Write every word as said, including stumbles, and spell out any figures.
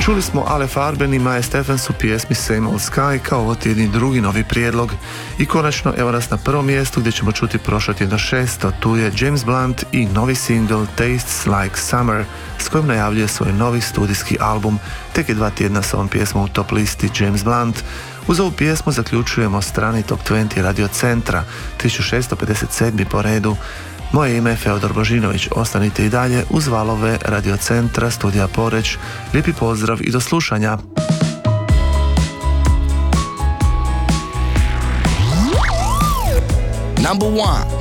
Čuli smo Ale Farben i Maje Steffens u pjesmi Same Old Sky kao ovo tjedni drugi novi prijedlog. I konačno evo nas na prvom mjestu gdje ćemo čuti prošlo tjedno šesto. Tu je James Blunt i novi single Tastes Like Summer s kojim najavljuje svoj novi studijski album. Tek je dva tjedna s ovom pjesmom u top listi James Blunt. Uz ovu pjesmu zaključujemo strani top dvadeset Radio Centra, tisuću šesto pedeset sedmi po redu. Moje ime je Feodor Božinović, ostanite i dalje uz valove Radio Centra, studija Poreć. Lijepi pozdrav i do slušanja. Number one.